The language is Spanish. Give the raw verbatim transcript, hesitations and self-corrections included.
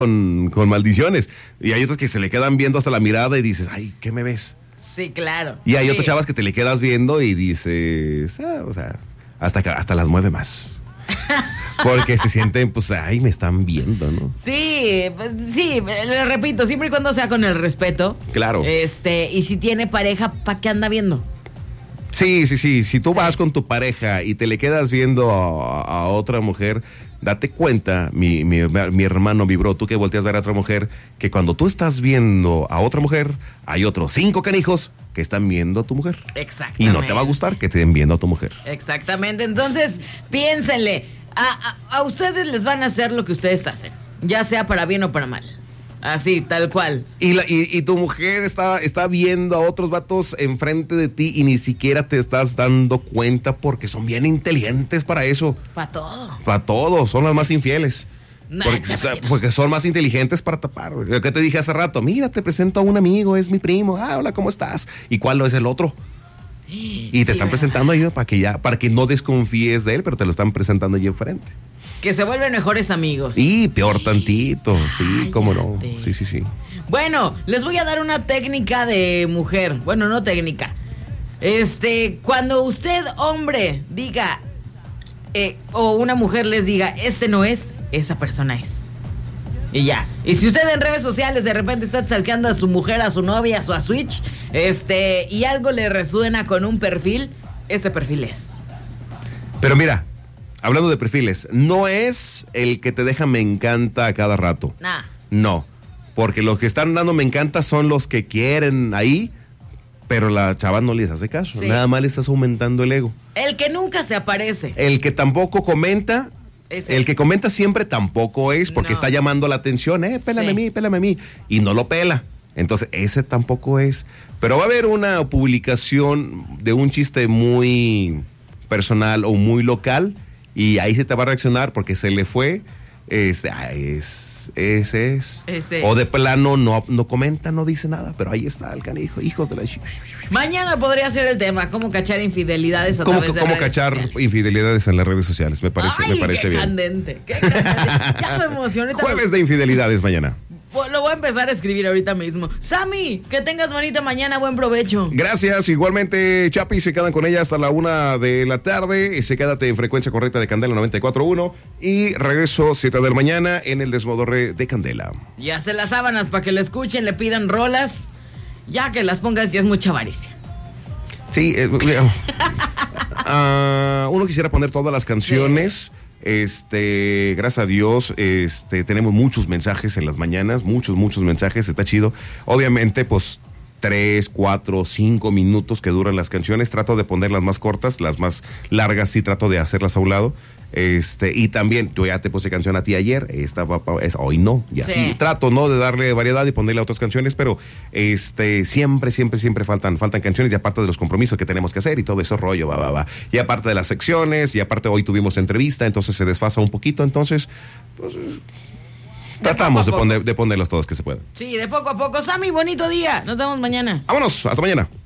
con, con maldiciones. Y hay otros que se le quedan viendo hasta la mirada y dices, ay, ¿qué me ves? Sí, claro. Y hay sí. otras chavas que te le quedas viendo y dices, ah, o sea, hasta, que- hasta las mueve más. Porque se sienten, pues, ay, me están viendo, ¿no? Sí, pues sí, le repito, siempre y cuando sea con el respeto. Claro. Este, y si tiene pareja, ¿para qué anda viendo? Sí, sí, sí. Si tú Sí. vas con tu pareja y te le quedas viendo a, a otra mujer, date cuenta, mi, mi, mi hermano, mi bro, tú que volteas a ver a otra mujer, que cuando tú estás viendo a otra mujer, hay otros cinco canijos que están viendo a tu mujer. Y Exactamente. no te va a gustar que te estén viendo a tu mujer. Exactamente. Entonces, piénsenle. A, a, a ustedes les van a hacer lo que ustedes hacen, ya sea para bien o para mal. Así, tal cual. Y, la, y, y tu mujer está, está viendo a otros vatos enfrente de ti y ni siquiera te estás dando cuenta porque son bien inteligentes para eso. Para todo. Para todos, son las más infieles. Nah, Porque, chavalleros. porque son más inteligentes para tapar. güey. Lo que te dije hace rato, mira, te presento a un amigo, es mi primo. Ah, hola, ¿cómo estás? ¿Y cuál es el otro? Y te Sí, están ¿verdad? presentando ahí para que ya, para que no desconfíes de él, pero te lo están presentando allí enfrente. Que se vuelven mejores amigos. Y peor tantito, sí, cómo no. Cállate. Sí, sí, sí. Bueno, les voy a dar una técnica de mujer. Bueno, no técnica. Este, cuando usted, hombre, diga, eh, o una mujer les diga, este no es, esa persona es. Y ya. Y si usted en redes sociales de repente está acercando a su mujer, a su novia, a su a Switch, este, y algo le resuena con un perfil, ese perfil es. Pero mira, hablando de perfiles, no es el que te deja me encanta a cada rato. Nah. No, porque los que están dando me encanta son los que quieren ahí, pero la chava no les hace caso. Sí. Nada más le estás aumentando el ego. El que nunca se aparece. El que tampoco comenta, Ese el es. que comenta siempre tampoco es, porque No. está llamando la atención, eh, pélame Sí. a mí, pélame a mí, y no lo pela. Entonces, ese tampoco es. Pero va a haber una publicación de un chiste muy personal o muy local, y ahí se te va a reaccionar porque se le fue. Este, ah, es, ese es. Ese o de es. plano no, no comenta, no dice nada, pero ahí está el canijo, hijos de la... Mañana podría ser el tema, cómo cachar infidelidades a ¿Cómo, través de cómo redes cachar sociales. infidelidades en las redes sociales? Me parece, Ay, me parece qué bien. candente, qué candente. Ya me emocioné. Jueves de infidelidades mañana. Lo voy a empezar a escribir ahorita mismo. Sammy, que tengas bonita mañana, buen provecho. Gracias, igualmente Chapi, se quedan con ella hasta la una de la tarde, y se quédate en frecuencia correcta de Candela noventa y cuatro punto uno y regreso siete de la mañana en el desmodorre de Candela. Ya se las sábanas para que lo escuchen, le pidan rolas, ya que las pongas ya es mucha avaricia. Sí, eh, ah, uno quisiera poner todas las canciones. Este, gracias a Dios, este, tenemos muchos mensajes en las mañanas, muchos, muchos mensajes, está chido. Obviamente, pues, tres, cuatro, cinco minutos que duran las canciones. Trato de ponerlas más cortas, las más largas sí trato de hacerlas a un lado. Este, y también, yo ya te puse canción a ti ayer, esta va pa- es- hoy no, y así Sí. trato, ¿no? De darle variedad y ponerle otras canciones, pero este, siempre, siempre, siempre faltan, faltan canciones, y aparte de los compromisos que tenemos que hacer y todo eso rollo, va, va, va. Y aparte de las secciones, y aparte hoy tuvimos entrevista, entonces se desfasa un poquito, entonces, pues, tratamos de, poco a poner, de ponerlas todas que se puedan. Sí, de poco a poco. Sammy, bonito día. Nos vemos mañana. Vámonos, hasta mañana.